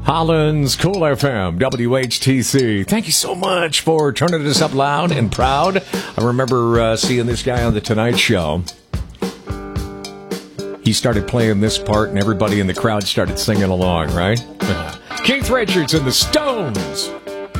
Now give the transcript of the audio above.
Holland's Cool FM, WHTC. Thank you so much for turning this up loud and proud. I remember seeing this guy on The Tonight Show. He started playing this part, and everybody in the crowd started singing along, right? Keith Richards and the Stones.